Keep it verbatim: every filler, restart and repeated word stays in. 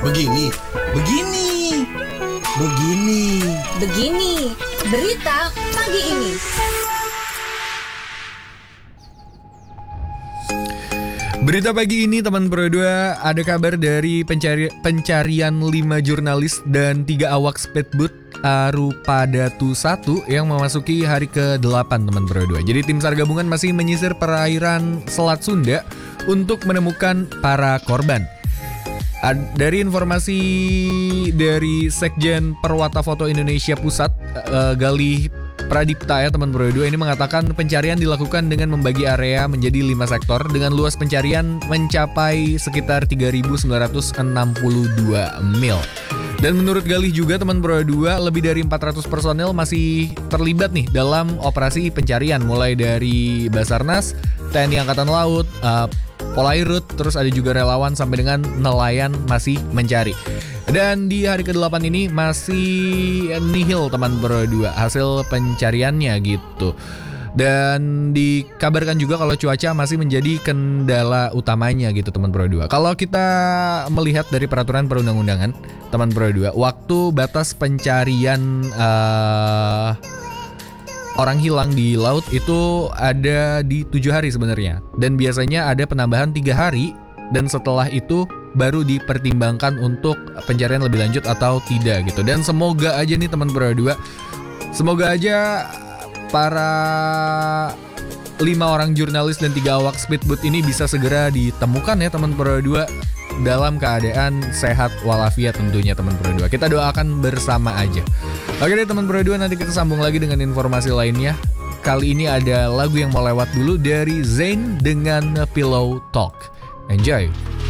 Begini, begini, begini. Begini, berita pagi ini. Berita pagi ini teman Pro dua, ada kabar dari pencari, pencarian lima jurnalis dan tiga awak speedboat Arupadatu satu yang memasuki hari ke delapan teman Pro dua. Jadi tim SAR gabungan masih menyisir perairan Selat Sunda untuk menemukan para korban. Dari informasi dari Sekjen Perwata Foto Indonesia Pusat, uh, Galih Pradipta ya teman Pro dua, ini mengatakan pencarian dilakukan dengan membagi area menjadi lima sektor dengan luas pencarian mencapai sekitar tiga ribu sembilan ratus enam puluh dua mil. Dan menurut Galih juga teman Pro dua, lebih dari empat ratus personel masih terlibat nih dalam operasi pencarian, mulai dari Basarnas, T N I Angkatan Laut, uh, Polairut, terus ada juga relawan sampai dengan nelayan masih mencari. Dan di hari ke delapan ini masih nihil teman Pro dua hasil pencariannya gitu. Dan dikabarkan juga kalau cuaca masih menjadi kendala utamanya gitu teman Pro dua. Kalau kita melihat dari peraturan perundang-undangan teman Pro dua, waktu batas pencarian uh, orang hilang di laut itu ada di tujuh hari sebenarnya. Dan biasanya ada penambahan tiga hari, dan setelah itu baru dipertimbangkan untuk pencarian lebih lanjut atau tidak gitu. Dan semoga aja nih teman Pro dua, semoga aja para lima orang jurnalis dan tiga awak speedboat ini bisa segera ditemukan ya teman Pro dua, dalam keadaan sehat walafiat tentunya teman Pro dua. Kita doakan bersama aja. Oke deh teman Pro dua, nanti kita sambung lagi dengan informasi lainnya. Kali ini ada lagu yang mau lewat dulu dari Zayn dengan Pillow Talk. Enjoy.